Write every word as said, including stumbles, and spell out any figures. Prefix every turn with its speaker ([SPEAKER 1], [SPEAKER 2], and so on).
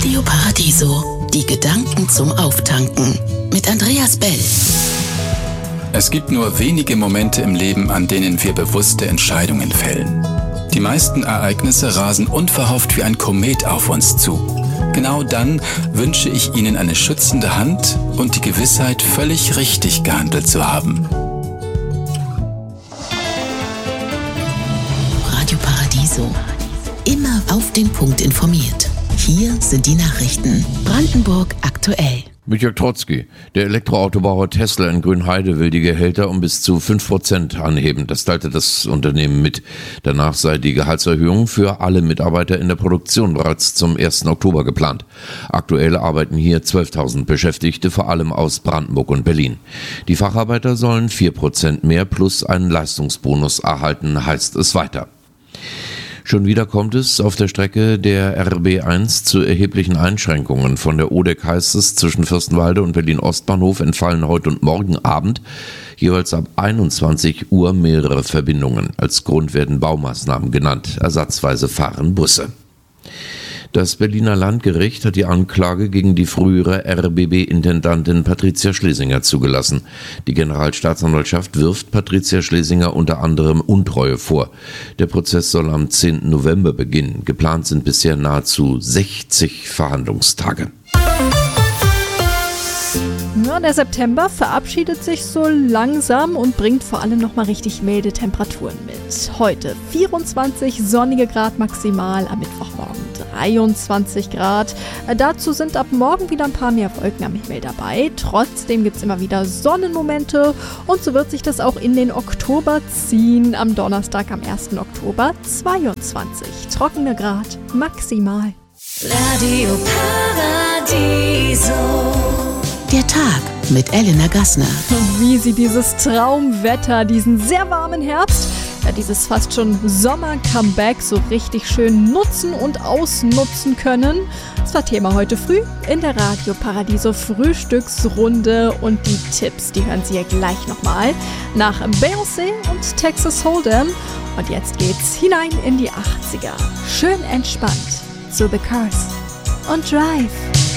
[SPEAKER 1] Radio Paradiso, die Gedanken zum Auftanken mit Andreas Bell.
[SPEAKER 2] Es gibt nur wenige Momente im Leben, an denen wir bewusste Entscheidungen fällen. Die meisten Ereignisse rasen unverhofft wie ein Komet auf uns zu. Genau dann wünsche ich Ihnen eine schützende Hand und die Gewissheit, völlig richtig gehandelt zu haben.
[SPEAKER 1] Radio Paradiso. Immer auf den Punkt informiert. Hier sind die Nachrichten. Brandenburg aktuell.
[SPEAKER 3] Mit Jörg Trotzki. Der Elektroautobauer Tesla in Grünheide will die Gehälter um bis zu fünf Prozent anheben. Das teilte das Unternehmen mit. Danach sei die Gehaltserhöhung für alle Mitarbeiter in der Produktion bereits zum ersten Oktober geplant. Aktuell arbeiten hier zwölftausend Beschäftigte, vor allem aus Brandenburg und Berlin. Die Facharbeiter sollen vier Prozent mehr plus einen Leistungsbonus erhalten, heißt es weiter. Schon wieder kommt es auf der Strecke der R B eins zu erheblichen Einschränkungen. Von der O D E C heißt es, zwischen Fürstenwalde und Berlin-Ostbahnhof entfallen heute und morgen Abend jeweils ab einundzwanzig Uhr mehrere Verbindungen. Als Grund werden Baumaßnahmen genannt. Ersatzweise fahren Busse. Das Berliner Landgericht hat die Anklage gegen die frühere R B B-Intendantin Patricia Schlesinger zugelassen. Die Generalstaatsanwaltschaft wirft Patricia Schlesinger unter anderem Untreue vor. Der Prozess soll am zehnten November beginnen. Geplant sind bisher nahezu sechzig Verhandlungstage.
[SPEAKER 4] Ja, der September verabschiedet sich so langsam und bringt vor allem nochmal richtig milde Temperaturen mit. Heute vierundzwanzig sonnige Grad maximal, am Mittwochmorgen dreiundzwanzig Grad. Dazu sind ab morgen wieder ein paar mehr Wolken am Himmel dabei. Trotzdem gibt es immer wieder Sonnenmomente und so wird sich das auch in den Oktober ziehen. Am Donnerstag, am ersten Oktober zweiundzwanzig trockene Grad maximal.
[SPEAKER 5] Radio Paradiso.
[SPEAKER 1] Der Tag mit Elena Gassner.
[SPEAKER 4] Wie Sie dieses Traumwetter, diesen sehr warmen Herbst, ja, dieses fast schon Sommer-Comeback so richtig schön nutzen und ausnutzen können. Das war Thema heute früh in der Radio Paradiso Frühstücksrunde und die Tipps, die hören Sie ja gleich nochmal nach Beyoncé und Texas Hold'em. Und jetzt geht's hinein in die achtziger. Schön entspannt zu The Cars und Drive.